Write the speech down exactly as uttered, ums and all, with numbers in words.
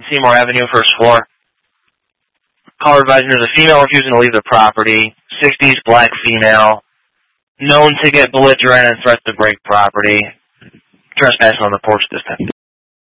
Seymour Avenue, first floor. Caller advising there's a female refusing to leave the property. sixties, black female. Known to get belligerent and threats to break property. Trespassing on the porch this time.